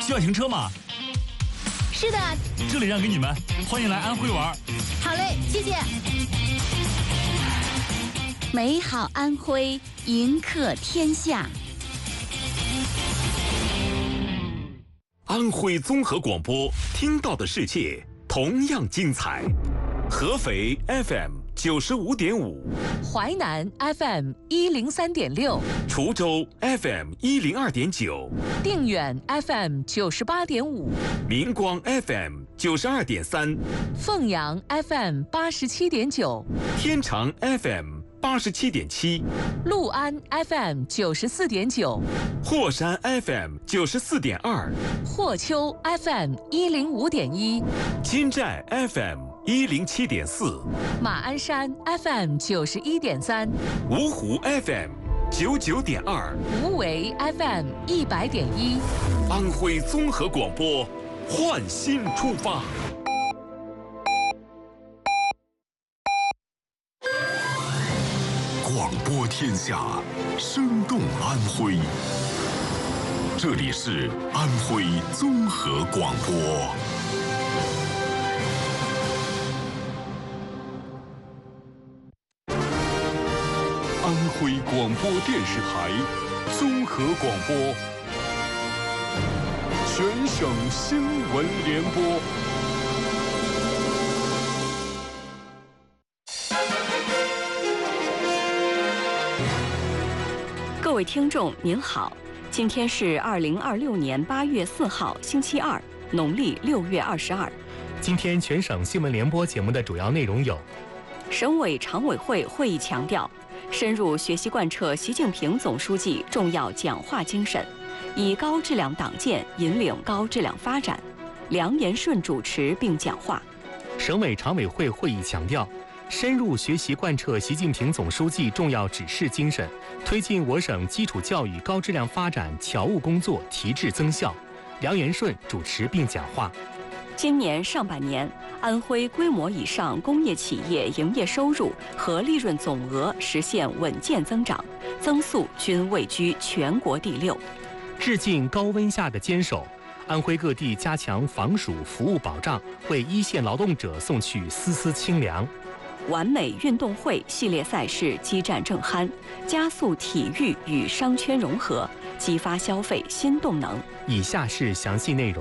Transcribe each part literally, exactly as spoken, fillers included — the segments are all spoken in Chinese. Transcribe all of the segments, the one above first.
需要停车吗？ 是的， 这里让给你们，欢迎来安徽玩。 好嘞，谢谢。 美好安徽，迎客天下。 安徽综合广播，听到的世界同样精彩。合肥 F M 九十五点五， 淮南 F M 一零三点六， 滁州 F M 一零二点九， 定远 F M 九十八点五， 明光 F M 九十二点三， 凤阳 F M 八十七点九， 天长 F M 八十七点七， 六安 F M 九十四点九， 霍山 F M 九十四点二， 霍丘 F M 一零五点一， 金寨 F M 一零七点四， 马鞍山 F M 九十一点三， 芜湖 F M 九九点二， 无为 F M 一百点一， 安徽综合广播，焕新出发。 广播天下，生动安徽。这里是安徽综合广播。安徽广播电视台综合广播，全省新闻联播。 各位听众您好，今天是二零二六年八月四号，星期二，农历六月二十二。 今天全省新闻联播节目的主要内容有： 省委常委会会议强调，深入学习贯彻习近平总书记重要讲话精神，以高质量党建引领高质量发展。梁延顺主持并讲话。 省委常委会会议强调，深入学习贯彻习近平总书记重要指示精神，推进我省基础教育高质量发展侨务工作提质增效。梁延顺主持并讲话。 今年上半年，安徽规模以上工业企业营业收入和利润总额实现稳健增长，增速均位居全国第六。 致敬高温下的坚守，安徽各地加强防暑服务保障，为一线劳动者送去丝丝清凉。 完美运动会系列赛事激战正酣，加速体育与商圈融合，激发消费新动能。 以下是详细内容。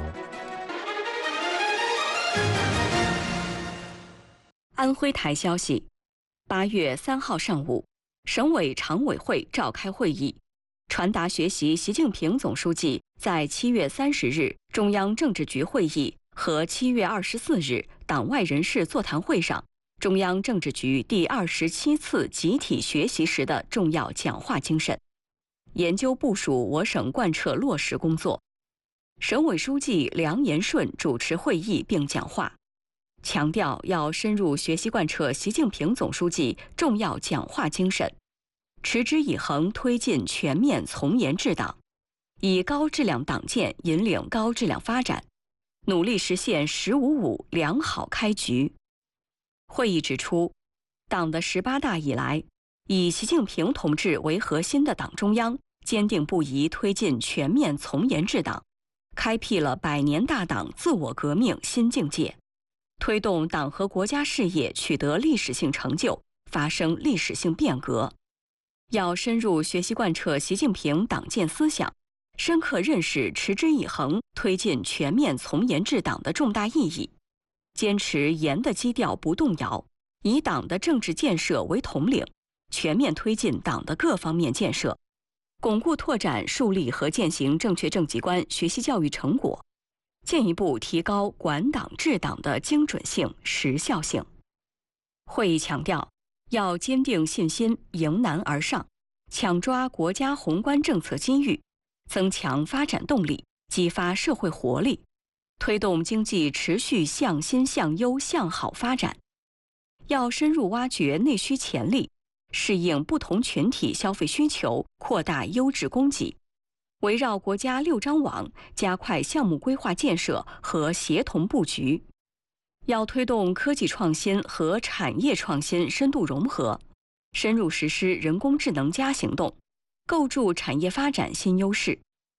安徽台消息，八月三号上午，省委常委会召开会议，传达学习习近平总书记在七月三十日中央政治局会议和七月二十四日党外人士座谈会上，中央政治局第二十七次集体学习时的重要讲话精神，研究部署我省贯彻落实工作。省委书记梁延顺主持会议并讲话，强调要深入学习贯彻习近平总书记重要讲话精神，持之以恒推进全面从严治党，以高质量党建引领高质量发展，努力实现“十五五”良好开局。会议指出，党的十八大以来，以习近平同志为核心的党中央坚定不移推进全面从严治党，开辟了百年大党自我革命新境界，推动党和国家事业取得历史性成就，发生历史性变革。要深入学习贯彻习近平党建思想，深刻认识持之以恒推进全面从严治党的重大意义，坚持严的基调不动摇，以党的政治建设为统领，全面推进党的各方面建设，巩固拓展树立和践行正确政绩观学习教育成果，进一步提高管党治党的精准性、时效性。会议强调，要坚定信心，迎难而上，抢抓国家宏观政策机遇，增强发展动力，激发社会活力，推动经济持续向新向优向好发展。要深入挖掘内需潜力，适应不同群体消费需求，扩大优质供给，围绕国家六张网，加快项目规划建设和协同布局。要推动科技创新和产业创新深度融合，深入实施人工智能加行动，构筑产业发展新优势。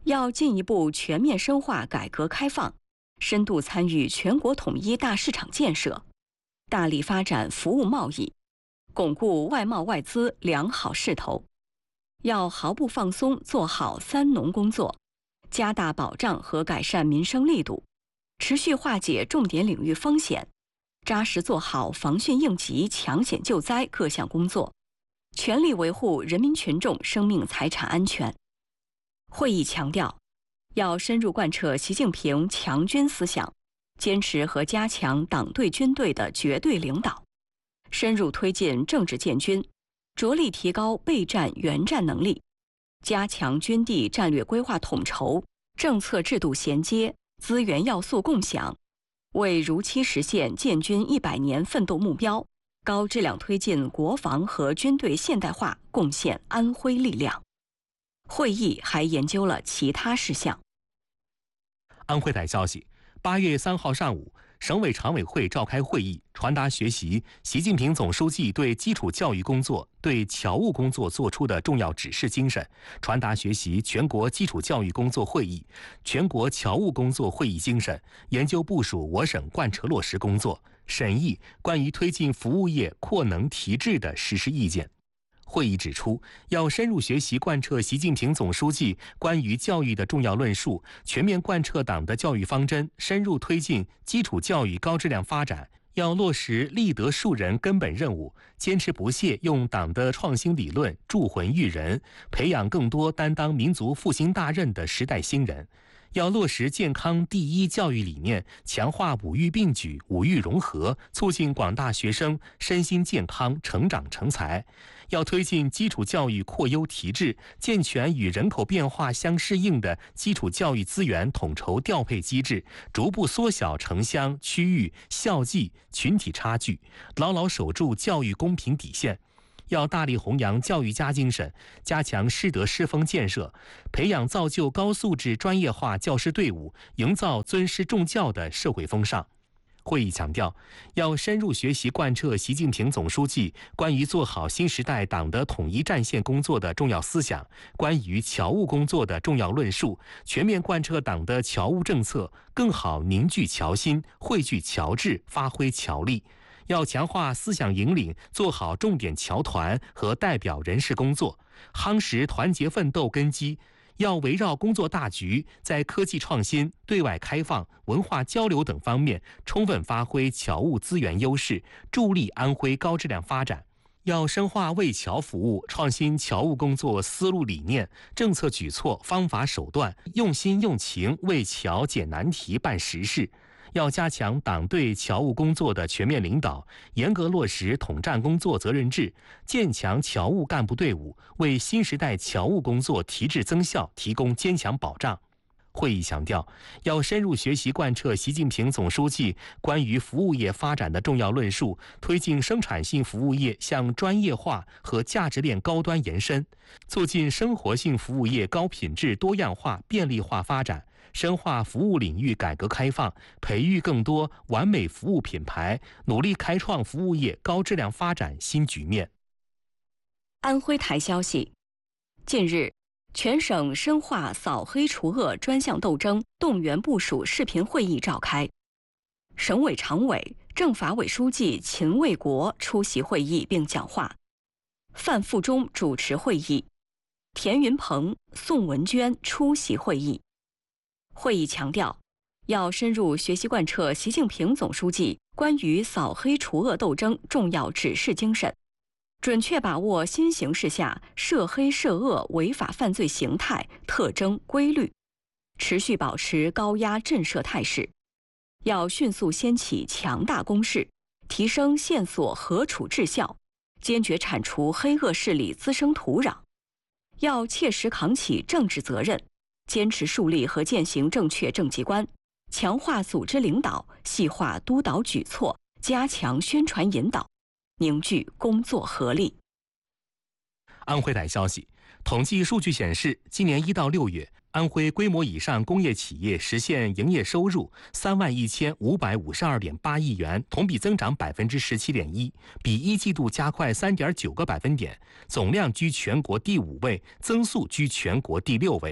要进一步全面深化改革开放，深度参与全国统一大市场建设，大力发展服务贸易，巩固外贸外资良好势头。要毫不放松做好三农工作，加大保障和改善民生力度，持续化解重点领域风险，扎实做好防汛应急、抢险救灾各项工作，全力维护人民群众生命财产安全。会议强调，要深入贯彻习近平强军思想，坚持和加强党对军队的绝对领导，深入推进政治建军，着力提高备战援战能力，加强军地战略规划统筹、政策制度衔接、资源要素共享，为如期实现建军一百年奋斗目标，高质量推进国防和军队现代化贡献安徽力量。会议还研究了其他事项。 安徽台消息，八月三号上午，省委常委会召开会议，传达学习习近平总书记对基础教育工作、对侨务工作作出的重要指示精神，传达学习全国基础教育工作会议、全国侨务工作会议精神，研究部署我省贯彻落实工作，审议关于推进服务业扩能提质的实施意见。会议指出，要深入学习贯彻习近平总书记关于教育的重要论述，全面贯彻党的教育方针，深入推进基础教育高质量发展。要落实立德树人根本任务，坚持不懈用党的创新理论铸魂育人，培养更多担当民族复兴大任的时代新人。要落实健康第一教育理念，强化五育并举、五育融合，促进广大学生身心健康、成长成才。要推进基础教育扩优提质，健全与人口变化相适应的基础教育资源统筹调配机制，逐步缩小城乡、区域、校际、群体差距，牢牢守住教育公平底线。要大力弘扬教育家精神，加强师德师风建设，培养造就高素质专业化教师队伍，营造尊师重教的社会风尚。会议强调，要深入学习贯彻习近平总书记关于做好新时代党的统一战线工作的重要思想，关于侨务工作的重要论述，全面贯彻党的侨务政策，更好凝聚侨心，汇聚侨智，发挥侨力。要强化思想引领，做好重点侨团和代表人事工作，夯实团结奋斗根基。要围绕工作大局，在科技创新、对外开放、文化交流等方面充分发挥侨务资源优势，助力安徽高质量发展。要深化为侨服务，创新侨务工作思路理念、政策举措、方法手段，用心用情为侨解难题、办实事。要加强党对侨务工作的全面领导，严格落实统战工作责任制，建强侨务干部队伍，为新时代侨务工作提质增效提供坚强保障。会议强调，要深入学习贯彻习近平总书记关于服务业发展的重要论述，推进生产性服务业向专业化和价值链高端延伸，促进生活性服务业高品质、多样化、便利化发展，深化服务领域改革开放，培育更多完美服务品牌，努力开创服务业高质量发展新局面。 安徽台消息，近日，全省深化扫黑除恶专项斗争动员部署视频会议召开，省委常委、政法委书记秦卫国出席会议并讲话，范富忠主持会议，田云鹏、宋文娟出席会议。会议强调，要深入学习贯彻习近平总书记关于扫黑除恶斗争重要指示精神，准确把握新形势下涉黑涉恶违法犯罪形态、特征、规律，持续保持高压震慑态势。要迅速掀起强大攻势，提升线索核处质效，坚决铲除黑恶势力滋生土壤。要切实扛起政治责任，坚持树立和践行正确政绩观，强化组织领导，细化督导举措，加强宣传引导，凝聚工作合力。 安徽台消息，统计数据显示，今年一到六月，安徽规模以上工业企业实现营业收入三万一千五百五十二点八亿元，同比增长百分之十七点一，比一季度加快三点九个百分点，总量居全国第五位，增速居全国第六位。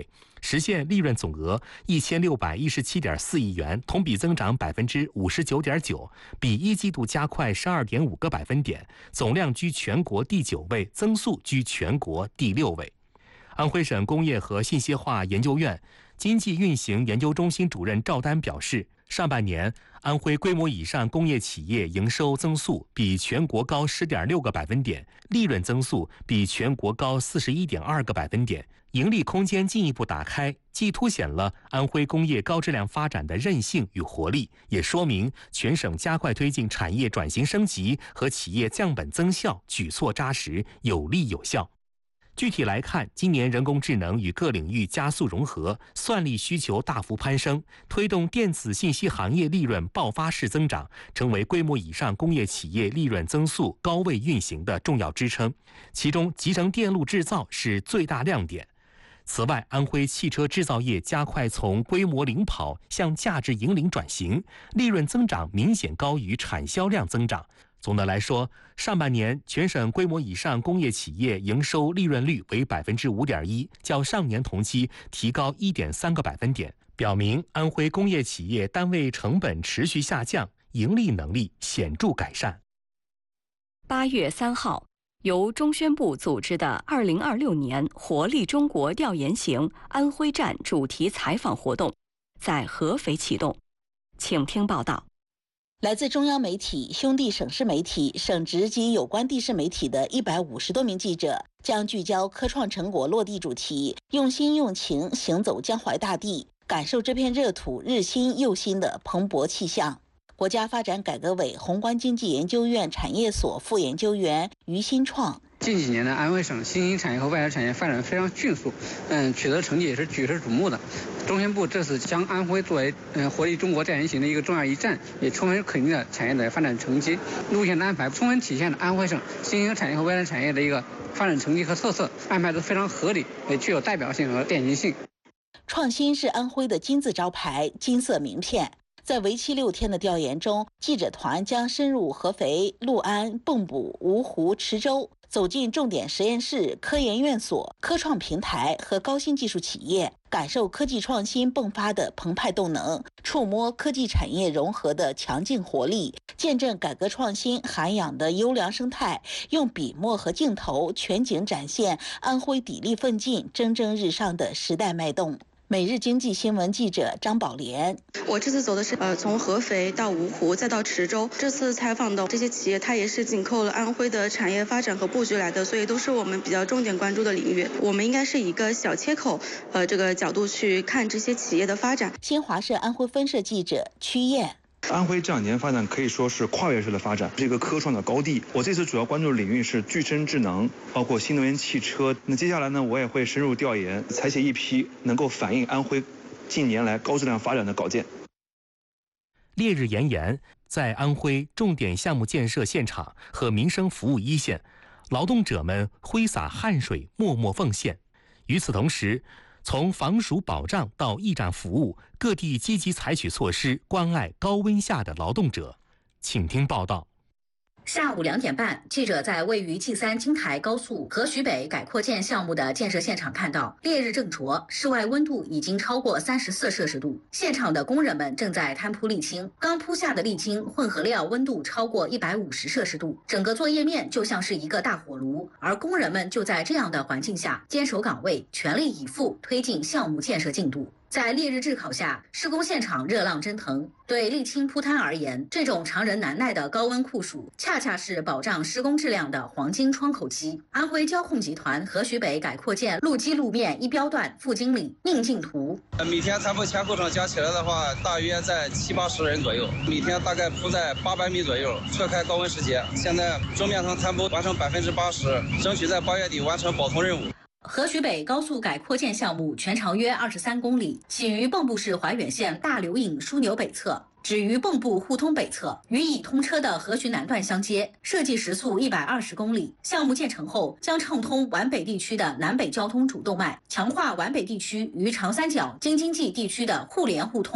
实现利润总额一千六百一十七点四亿元，同比增长百分之五十九点九，比一季度加快十二点五个百分点，总量居全国第九位，增速居全国第六位。安徽省工业和信息化研究院经济运行研究中心主任赵丹表示，上半年安徽规模以上工业企业营收增速比全国高十点六个百分点，利润增速比全国高四十一点二个百分点，盈利空间进一步打开，既凸显了安徽工业高质量发展的韧性与活力，也说明全省加快推进产业转型升级和企业降本增效举措扎实、有力有效。具体来看，今年人工智能与各领域加速融合，算力需求大幅攀升，推动电子信息行业利润爆发式增长，成为规模以上工业企业利润增速高位运行的重要支撑。其中，集成电路制造是最大亮点。此外，安徽汽车制造业加快从规模领跑向价值引领转型，利润增长明显高于产销量增长。总的来说，上半年全省规模以上工业企业营收利润率为百分之五点一，较上年同期提高一点三个百分点，表明安徽工业企业单位成本持续下降，盈利能力显著改善。 八月三号，由中宣部组织的二零二六年活力中国调研型安徽站主题采访活动在合肥启动，请听报道。 来自中央媒体、兄弟省市媒体、省直及有关地市媒体的一百五十多名记者，将聚焦科创成果落地主题，用心用情行走江淮大地，感受这片热土日新又新的蓬勃气象。国家发展改革委宏观经济研究院产业所副研究员于新创。 近几年呢，安徽省新兴产业和外来产业发展非常迅速，嗯，取得成绩也是举世瞩目的。中宣部这次将安徽作为嗯活力中国调研型的一个重要一站，也充分肯定了产业的发展成绩。路线的安排充分体现了安徽省新兴产业和外来产业的一个发展成绩和特色，安排得非常合理，也具有代表性和典型性。 创新是安徽的金字招牌、金色名片。在为期六天的调研中，记者团将深入合肥、六安、蚌埠、芜湖、池州，走进重点实验室、科研院所、科创平台和高新技术企业，感受科技创新迸发的澎湃动能，触摸科技产业融合的强劲活力，见证改革创新涵养的优良生态，用笔墨和镜头全景展现安徽砥砺奋进、蒸蒸日上的时代脉动。每日经济新闻记者张宝莲， 我这次走的是呃从合肥到芜湖再到池州，这次采访的这些企业，它也是紧扣了安徽的产业发展和布局来的，所以都是我们比较重点关注的领域。我们应该是一个小切口，呃这个角度去看这些企业的发展。 新华社安徽分社记者曲燕。 安徽这两年发展可以说是跨越式的发展，是一个科创的高地。我这次主要关注的领域是具身智能，包括新能源汽车。那接下来呢，我也会深入调研，采写一批能够反映安徽近年来高质量发展的稿件。 烈日炎炎，在安徽重点项目建设现场和民生服务一线，劳动者们挥洒汗水，默默奉献。与此同时，从防暑保障到驿站服务，各地积极采取措施，关爱高温下的劳动者。请听报道。 下午两点半，记者在位于 G 三 京台高速河徐北改扩建项目的建设现场看到，烈日正灼，室外温度已经超过三十四摄氏度。现场的工人们正在摊铺沥青，刚铺下的沥青混合料温度超过一百五十摄氏度，整个作业面就像是一个大火炉，而工人们就在这样的环境下坚守岗位，全力以赴推进项目建设进度。在烈日炙烤下，施工现场热浪蒸腾。对沥青铺摊而言，这种常人难耐的高温酷暑，恰恰是保障施工质量的黄金窗口期。安徽交控集团河徐北改扩建路基路面一标段副经理宁进图： 每天摊铺前后场加起来的话，大约在七八十人左右，每天大概铺在八百米左右，错开高温时节。现在中面层摊铺完成百分之八十，争取在八月底完成保通任务。 河徐北高速改扩建项目全长约二十三公里，起于蚌埠市怀远县大流引枢纽北侧，止于蚌埠互通北侧，与已通车的河徐南段相接，设计时速一百二十公里。项目建成后，将畅通皖北地区的南北交通主动脉，强化皖北地区与长三角京津冀地区的互联互通。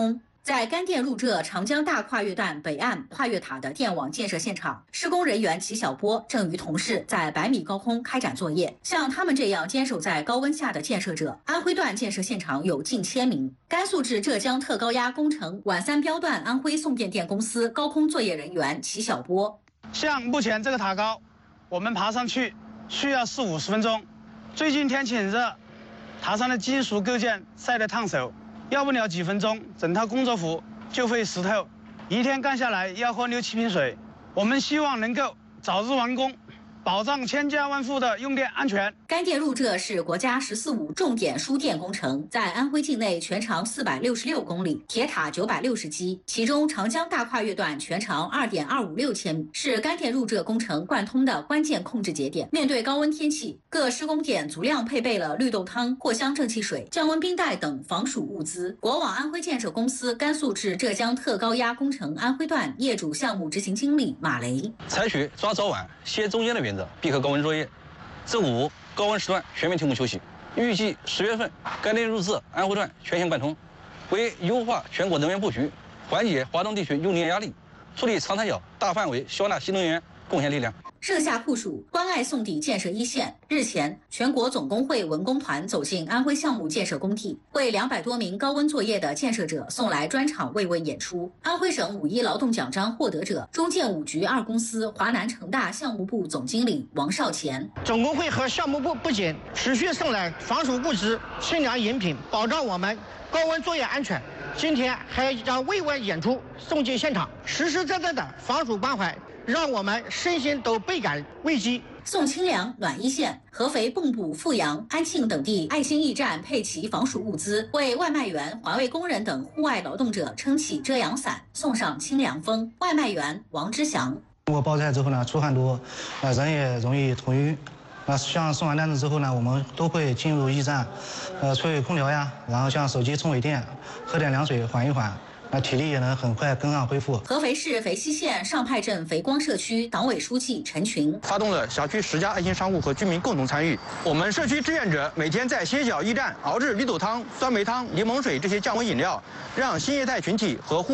在干电入浙长江大跨越段北岸跨越塔的电网建设现场，施工人员齐晓波正与同事在百米高空开展作业。像他们这样坚守在高温下的建设者，安徽段建设现场有近千名。甘肃至浙江特高压工程皖三标段安徽送电电公司高空作业人员齐晓波： 像目前这个塔高，我们爬上去需要四五十分钟。最近天气很热，塔上的金属构件晒得烫手。要不了几分钟，整套工作服就会湿透，一天干下来要喝六七瓶水。我们希望能够早日完工，保障千家万户的用电安全。 干电入浙是国家“十四五”重点输电工程，在安徽境内全长四百六十六公里，铁塔九百六十基，其中长江大跨越段全长二点二五六千米，是干电入浙工程贯通的关键控制节点。面对高温天气，各施工点足量配备了绿豆汤、藿香正气水、降温冰袋等防暑物资。国网安徽建设公司甘肃至浙江特高压工程安徽段业主项目执行经理马雷： 采取抓早晚、歇中间的原则，避开高温作业。周五高温时段全面停工休息，预计十月份干电入浙安徽段全线贯通，为优化全国能源布局，缓解华东地区用电压力，助力长三角大范围消纳新能源贡献力量。 盛夏酷暑，关爱送底建设一线。日前，全国总工会文工团走进安徽项目建设工地，为两百多名高温作业的建设者送来专场慰问演出。安徽省五一劳动奖章获得者，中建五局二公司华南成大项目部总经理王少前： 总工会和项目部不仅持续送来防暑物资、清凉饮品，保障我们高温作业安全，今天还将慰问演出送进现场，实实在在的防暑关怀，让我们身心都倍感慰藉。 送清凉暖一线，合肥、蚌埠、阜阳、安庆等地爱心驿站配齐防暑物资，为外卖员、环卫工人等户外劳动者撑起遮阳伞，送上清凉风。外卖员王之祥： 我包菜之后呢，出汗多，呃，人也容易头晕。那像送完单子之后呢，我们都会进入驿站，呃，吹吹空调呀，然后像手机充会电，喝点凉水缓一缓。那体力也能很快跟上恢复。 合肥市肥西县上派镇肥光社区党委书记陈群发动了小区十家爱心商户和居民共同参与，我们社区志愿者每天在歇脚驿站熬制绿豆汤、酸梅汤、柠檬水这些降温饮料，让新业态群体和户